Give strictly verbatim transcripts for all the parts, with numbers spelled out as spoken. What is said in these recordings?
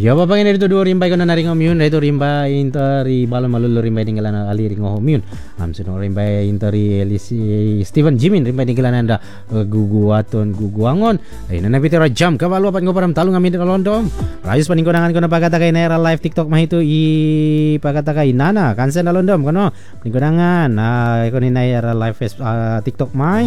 Ya papangin dito dua rimba ko na naring omyun dito rimba interi balon malulu rimba tinggalan ali ring omyun am sino rimba interi Elisi Steven Jimin rimba tinggalan anda guguaton guguangon ay nanapitira jam kabalo pat ngo param talung amin kalondom rayus paning konangan ko na pagata kay na live TikTok mah itu i pagata kay nana kansen alondom kono paning konangan na ko ni na live uh, TikTok mai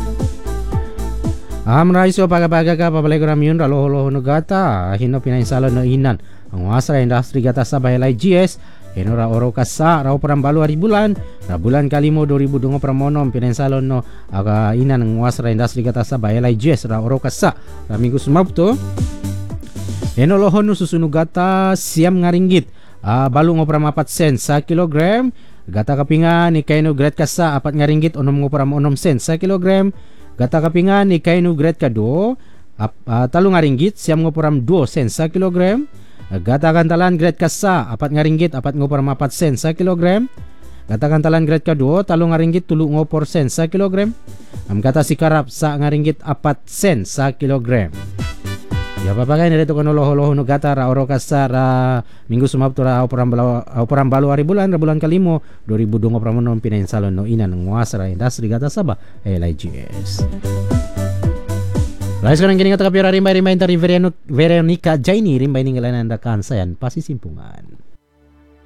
Am raiso paga-paga ka papalay ko ramyun ralo-holo nugata hino pinainsalo no inan ang wasra industri gata sa Baylay G S hino ra oro kasa raw parang balu hari bulan na bulan kalimo dua ribu dua pramonom pinainsalo no aga inan ang wasra industri gata sa Baylay G S ra oro kasa ra minggu sumapto hino lohon no susunugata siam ngaringgit uh, balu ngopram apat sen sa kilogram gata kapingan ni kaino grade kasa apat ngaringgit onom ngopram onom sen sa kilogram Gata kapingan ni kainu grade kado ap, uh, talong ngaringgit siyam ngoporam dua sen sa kilogram. Gata kantalan grade kasa apat ngaringgit apat ngoporam apat sen sa kilogram. Gata kantalan grade kado talong ngaringgit tulu ngopor sen sa kilogram. Am gata sikarap sa ngaringgit apat sen sa kilogram. Ya papagay na dito kano loho-loho no gata ra oro kasa ra minggu sumapto ra operam balu operam balu hari bulan ra bulan kalimo dua ribu dua puluh pramonom pinainsalo no inan nguasa ra industri gata Sabah L I G S. Lais kanang kini kata kapira rimba rimba interi Veronica Jaini rimba ini ngalanan anda kansayan pasi simpungan.